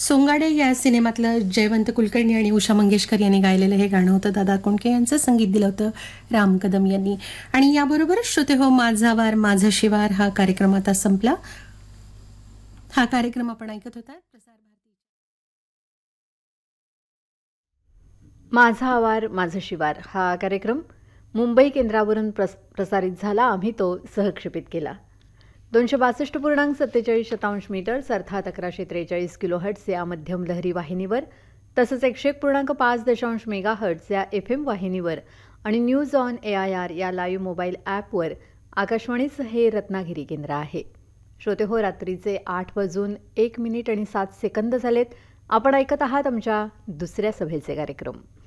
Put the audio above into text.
सोंगाडे या सिनेमातलं जयवंत कुलकर्णी आणि उषा मंगेशकर यांनी गायलेलं हे गाणं होतं. दादा कोंडके यांचं संगीत दिलं होतं राम कदम यांनी. आणि याबरोबरच श्रोते हो, माझा वार माझं शिवार हा कार्यक्रम आता संपला. हा कार्यक्रम आपण ऐकत होता प्रसार भारती. माझा वार माझं शिवार हा कार्यक्रम मुंबई केंद्रावरून प्रसारित झाला. आम्ही तो सहक्षेपित केला. 262.47 मीटर्स अर्थात 1143 किलोहर्ट्ज या मध्यम लहरी वाहिनीवर, तसंच 101.5 मेगाहर्ट्ज या FM वाहिनीवर आणि न्यूज ऑन AIR या लाईव्ह मोबाईल ॲपवर आकाशवाणीचं हे रत्नागिरी केंद्र आहे. श्रोते हो, रात्रीचे 8:01 आणि 7 सेकंद झालेत. आपण ऐकत आहात आमच्या दुसऱ्या सभेचे कार्यक्रम.